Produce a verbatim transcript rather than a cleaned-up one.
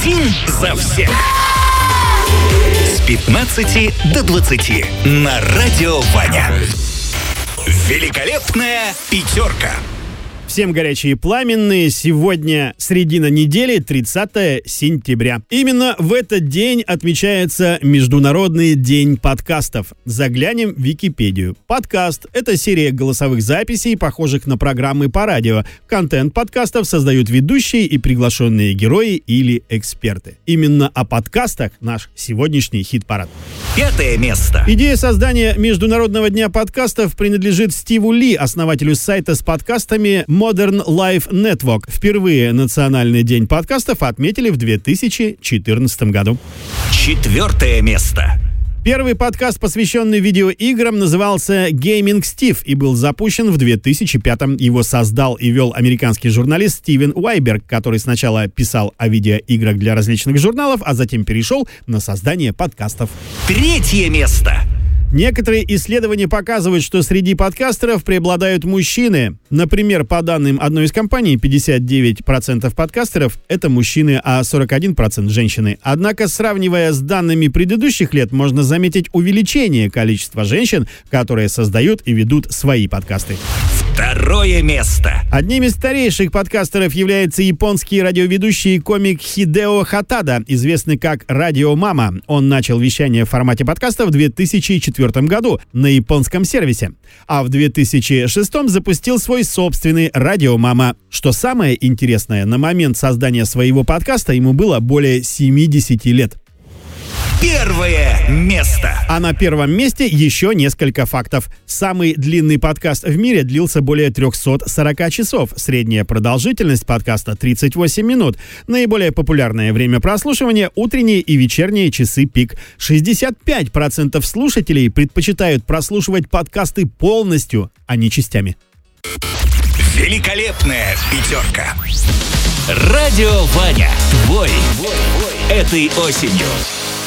Горячим за всех. С пятнадцати до двадцати на Радио Ваня. Великолепная пятерка. Всем горячие и пламенные. Сегодня середина недели, тридцатое сентября. Именно в этот день отмечается Международный день подкастов. Заглянем в Википедию. Подкаст – это серия голосовых записей, похожих на программы по радио. Контент подкастов создают ведущие и приглашенные герои или эксперты. Именно о подкастах наш сегодняшний хит-парад. Пятое место. Идея создания Международного дня подкастов принадлежит Стиву Ли, основателю сайта с подкастами Modern Life Network. Впервые Национальный день подкастов отметили в две тысячи четырнадцатом году. Четвертое место. Первый подкаст, посвященный видеоиграм, назывался Gaming Steve и был запущен в две тысячи пятом. Его создал и вел американский журналист Стивен Уайберг, который сначала писал о видеоиграх для различных журналов, а затем перешел на создание подкастов. Третье место. Некоторые исследования показывают, что среди подкастеров преобладают мужчины. Например, по данным одной из компаний, пятьдесят девять процентов подкастеров – это мужчины, а сорок один процент – женщины. Однако, сравнивая с данными предыдущих лет, можно заметить увеличение количества женщин, которые создают и ведут свои подкасты. Второе место. Одним из старейших подкастеров является японский радиоведущий и комик Хидео Хатада, известный как Радио Мама. Он начал вещание в формате подкаста в две тысячи четвёртом году на японском сервисе, а в две тысячи шестом запустил свой собственный Радио Мама. Что самое интересное, на момент создания своего подкаста ему было более семидесяти лет. Первое место. А на первом месте еще несколько фактов. Самый длинный подкаст в мире длился более трехсот сорока часов. Средняя продолжительность подкаста тридцать восемь минут. Наиболее популярное время прослушивания – утренние и вечерние часы пик. шестьдесят пять процентов слушателей предпочитают прослушивать подкасты полностью, а не частями. Великолепная пятерка. Радио Ваня. Твой. Этой осенью.